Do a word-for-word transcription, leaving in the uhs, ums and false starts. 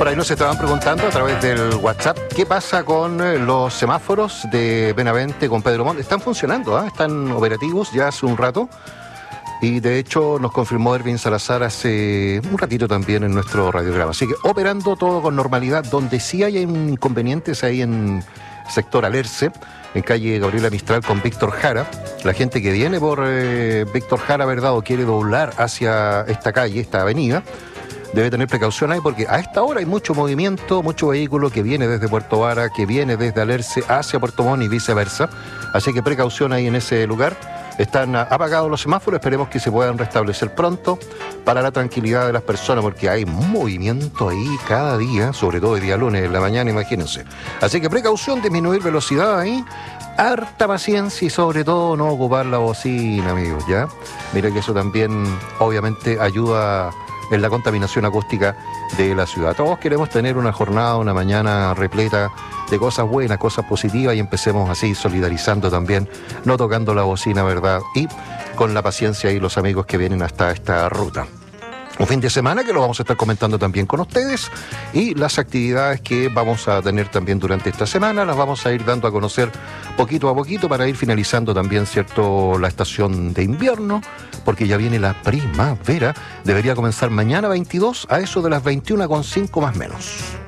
Por ahí nos estaban preguntando a través del WhatsApp qué pasa con los semáforos de Benavente con Pedro Montt. Están funcionando, ¿eh? Están operativos ya hace un rato. Y de hecho nos confirmó Erwin Salazar hace un ratito también en nuestro radiograma. Así que operando todo con normalidad. Donde sí hay inconvenientes ahí en sector Alerce, en calle Gabriela Mistral con Víctor Jara. La gente que viene por eh, Víctor Jara, ¿verdad?, o quiere doblar hacia esta calle, esta avenida, debe tener precaución ahí porque a esta hora hay mucho movimiento, mucho vehículo que viene desde Puerto Vara, que viene desde Alerce hacia Puerto Montt y viceversa. Así que precaución ahí en ese lugar. Están apagados los semáforos, esperemos que se puedan restablecer pronto para la tranquilidad de las personas, porque hay movimiento ahí cada día, sobre todo el día lunes en la mañana, imagínense. Así que precaución, disminuir velocidad ahí, harta paciencia y sobre todo no ocupar la bocina, amigos, ¿ya? Mira que eso también obviamente ayuda en la contaminación acústica de la ciudad. Todos queremos tener una jornada, una mañana repleta de cosas buenas, cosas positivas y empecemos así solidarizando también, no tocando la bocina, ¿verdad? Y con la paciencia y los amigos que vienen hasta esta ruta. Un fin de semana que lo vamos a estar comentando también con ustedes y las actividades que vamos a tener también durante esta semana las vamos a ir dando a conocer poquito a poquito para ir finalizando también, ¿cierto?, la estación de invierno, porque ya viene la primavera. Debería comenzar mañana veintidós a eso de las veintiuna con cinco más menos.